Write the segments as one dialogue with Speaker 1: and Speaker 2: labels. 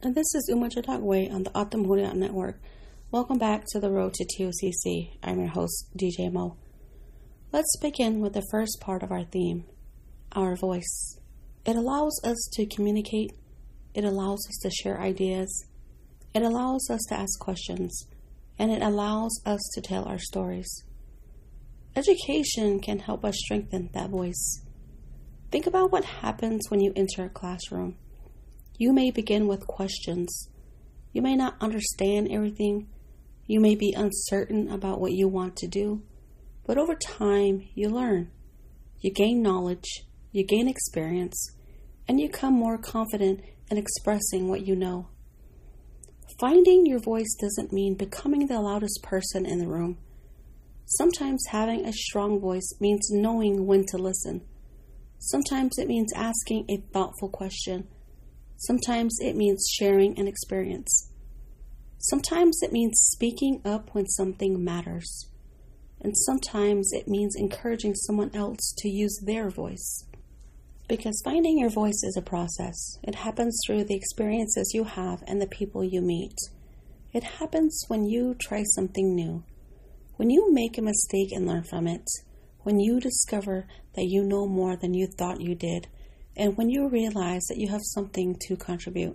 Speaker 1: And this is Uma Jadagwe on the Atamhuria Network. Welcome back to the Road to TOCC. I'm your host, DJ Mo. Let's begin with the first part of our theme, our voice. It allows us to communicate. It allows us to share ideas. It allows us to ask questions. And it allows us to tell our stories. Education can help us strengthen that voice. Think about what happens when you enter a classroom. You may begin with questions. You may not understand everything. You may be uncertain about what you want to do. But over time, you learn. You gain knowledge, you gain experience, and you become more confident in expressing what you know. Finding your voice doesn't mean becoming the loudest person in the room. Sometimes having a strong voice means knowing when to listen. Sometimes it means asking a thoughtful question. Sometimes it means sharing an experience. Sometimes it means speaking up when something matters. And sometimes it means encouraging someone else to use their voice. Because finding your voice is a process. It happens through the experiences you have and the people you meet. It happens when you try something new. When you make a mistake and learn from it. When you discover that you know more than you thought you did. And when you realize that you have something to contribute.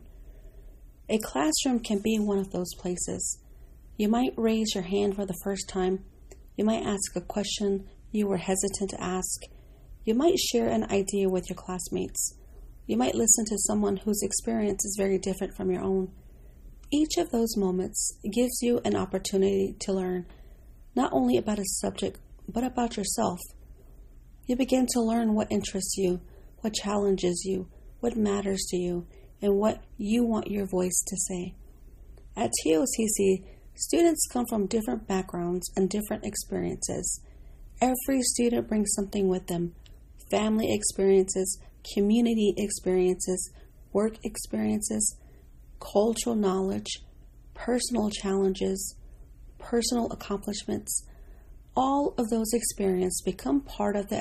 Speaker 1: A classroom can be one of those places. You might raise your hand for the first time. You might ask a question you were hesitant to ask. You might share an idea with your classmates. You might listen to someone whose experience is very different from your own. Each of those moments gives you an opportunity to learn, not only about a subject, but about yourself. You begin to learn what interests you, what challenges you, what matters to you, and what you want your voice to say. At TOCC, students come from different backgrounds and different experiences. Every student brings something with them: family experiences, community experiences, work experiences, cultural knowledge, personal challenges, personal accomplishments. All of those experiences become part of the